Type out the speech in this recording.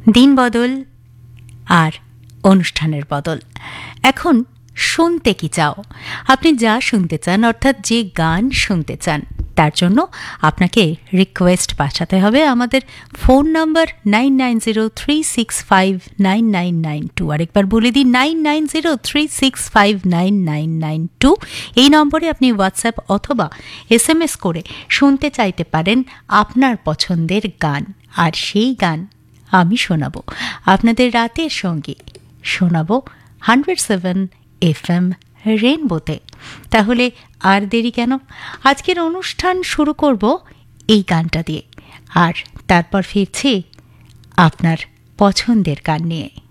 দিন বদল আর অনুষ্ঠানের বদল। এখন শুনতে কি চাও? আপনি যা শুনতে চান, অর্থাৎ যে গান শুনতে চান, তার জন্য আপনাকে রিকোয়েস্ট পাঠাতে হবে আমাদের ফোন নাম্বার 9903659992। আরেকবার বলে দিই, 9903659992। এই নম্বরে আপনি হোয়াটসঅ্যাপ অথবা SMS করে শুনতে চাইতে পারেন আপনার পছন্দের গান, আর সেই গান আমি শোনাবো আপনাদের রাতের সঙ্গে, শোনাবো 107 FM রেনবোতে। তাহলে আর দেরি কেন, আজকের অনুষ্ঠান শুরু করব এই গানটা দিয়ে, আর তারপর ফিরছি আপনার পছন্দের গান নিয়ে।